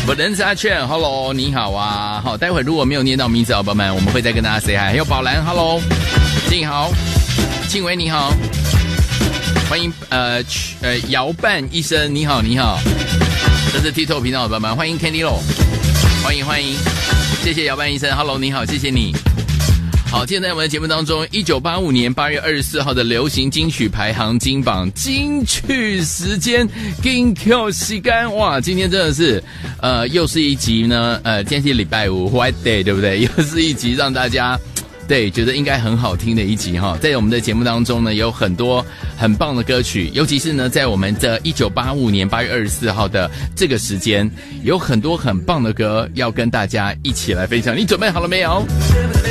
我人是阿劝 ，Hello， 你好啊，好，待会如果没有念到名字，宝宝们，我们会再跟大家 say hi。还有宝兰 ，Hello， 静好，庆伟你好，欢迎摇伴医生，你好你好，这是 TikTok 频道的宝宝们，欢迎 Candy Lo， 欢迎欢迎，谢谢摇伴医生 ，Hello 你好，谢谢你。好，今天在我们的节目当中，1985年8月24号的流行金曲排行金榜金曲时间金曲时间，哇，今天真的是又是一集呢，今天是礼拜五 White Day 对不对？又是一集让大家对觉得应该很好听的一集哈。在我们的节目当中呢，有很多很棒的歌曲，尤其是呢在我们的1985年8月24号的这个时间，有很多很棒的歌要跟大家一起来分享。你准备好了没有？